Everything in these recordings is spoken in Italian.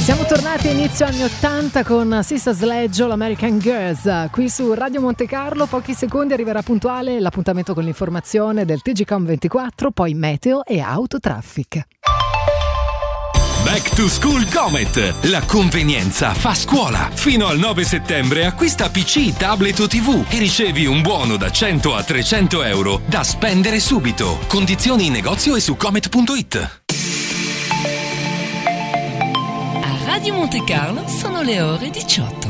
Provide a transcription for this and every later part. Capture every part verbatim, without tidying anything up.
Siamo tornati a inizio anni ottanta con Sister Sledge, l'American Girls. Qui su Radio Monte Carlo, pochi secondi arriverà puntuale l'appuntamento con l'informazione del T G C O M ventiquattro, poi meteo e autotraffic. Back to School Comet. La convenienza fa scuola. Fino al nove settembre acquista P C, tablet o tivù e ricevi un buono da cento a trecento euro da spendere subito. Condizioni in negozio e su comet punto it. Radio Monte Carlo sono le ore diciotto.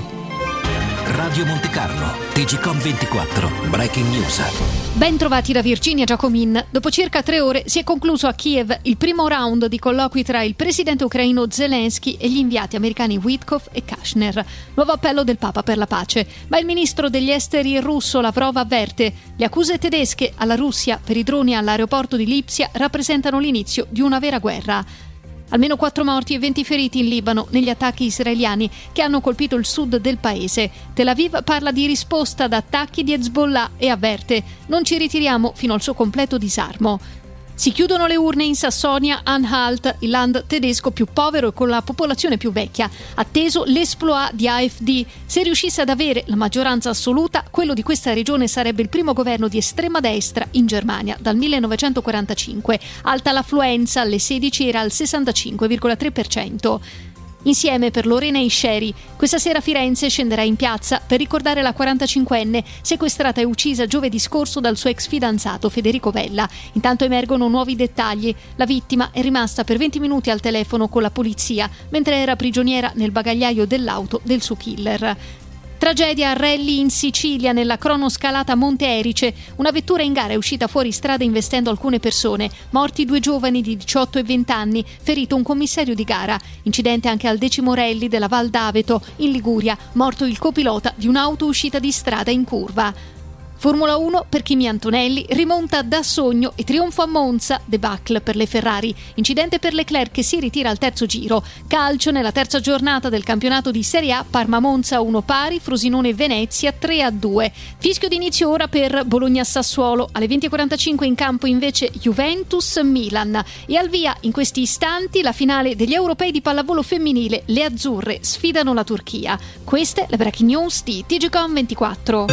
Radio Monte Carlo, T G C O M ventiquattro, Breaking News. Ben trovati da Virginia Giacomin. Dopo circa tre ore si è concluso a Kiev il primo round di colloqui tra il presidente ucraino Zelensky e gli inviati americani Witkoff e Kushner. Nuovo appello del Papa per la pace. Ma il ministro degli esteri russo Lavrov avverte: le accuse tedesche alla Russia per i droni all'aeroporto di Lipsia rappresentano l'inizio di una vera guerra. Almeno quattro morti e venti feriti in Libano negli attacchi israeliani che hanno colpito il sud del paese. Tel Aviv parla di risposta ad attacchi di Hezbollah e avverte: non ci ritiriamo fino al suo completo disarmo. Si chiudono le urne in Sassonia-Anhalt, il land tedesco più povero e con la popolazione più vecchia. Atteso l'exploit di A F D. Se riuscisse ad avere la maggioranza assoluta, quello di questa regione sarebbe il primo governo di estrema destra in Germania dal millenovecentoquarantacinque. Alta l'affluenza, alle sedici era al sessantacinque virgola tre per cento. Insieme per Lorena Isceri. Questa sera Firenze scenderà in piazza per ricordare la quarantacinquenne sequestrata e uccisa giovedì scorso dal suo ex fidanzato Federico Vella. Intanto emergono nuovi dettagli. La vittima è rimasta per venti minuti al telefono con la polizia mentre era prigioniera nel bagagliaio dell'auto del suo killer. Tragedia a rally in Sicilia nella cronoscalata Monte Erice. Una vettura in gara è uscita fuori strada investendo alcune persone. Morti due giovani di diciotto e venti anni, ferito un commissario di gara. Incidente anche al decimo rally della Val d'Aveto in Liguria, morto il copilota di un'auto uscita di strada in curva. Formula uno per Kimi Antonelli, rimonta da sogno e trionfo a Monza, debacle per le Ferrari. Incidente per Leclerc che si ritira al terzo giro. Calcio nella terza giornata del campionato di Serie A, Parma-Monza uno pari, Frosinone-Venezia tre a due. Fischio d'inizio ora per Bologna-Sassuolo, alle venti e quarantacinque in campo invece Juventus-Milan. E al via in questi istanti la finale degli europei di pallavolo femminile, le azzurre sfidano la Turchia. Queste le breaking news di T G C O M ventiquattro.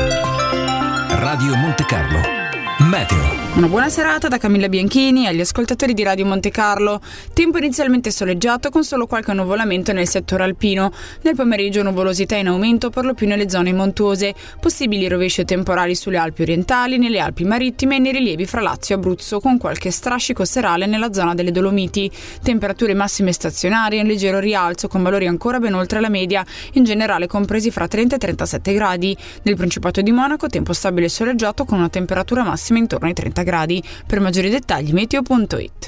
Radio Monte Carlo, meteo. Una buona serata da Camilla Bianchini agli ascoltatori di Radio Monte Carlo. Tempo inizialmente soleggiato con solo qualche nuvolamento nel settore alpino. Nel pomeriggio nuvolosità in aumento per lo più nelle zone montuose. Possibili rovesci temporali sulle Alpi orientali, nelle Alpi marittime e nei rilievi fra Lazio e Abruzzo, con qualche strascico serale nella zona delle Dolomiti. Temperature massime stazionarie in leggero rialzo con valori ancora ben oltre la media, in generale compresi fra trenta e trentasette gradi. Nel Principato di Monaco tempo stabile e soleggiato con una temperatura massima intorno ai trenta gradi. Per maggiori dettagli meteo punto it.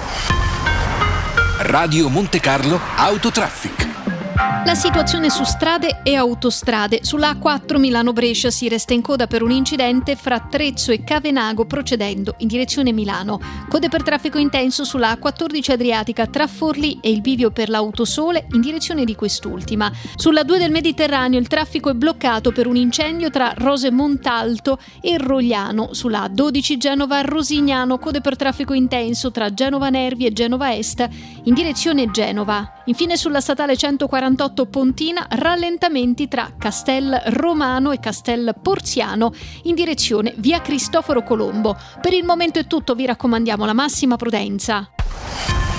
Radio Monte Carlo Autotraffic. La situazione su strade e autostrade. Sulla A quattro Milano-Brescia si resta in coda per un incidente fra Trezzo e Cavenago procedendo in direzione Milano. Code per traffico intenso sulla A quattordici Adriatica tra Forlì e il bivio per l'Autosole in direzione di quest'ultima. Sulla due del Mediterraneo il traffico è bloccato per un incendio tra Rose Montalto e Rogliano. Sulla A dodici Genova-Rosignano code per traffico intenso tra Genova Nervi e Genova Est in direzione Genova. Infine sulla statale centoquarantotto Pontina rallentamenti tra Castel Romano e Castel Porziano in direzione via Cristoforo Colombo. Per il momento è tutto, vi raccomandiamo la massima prudenza.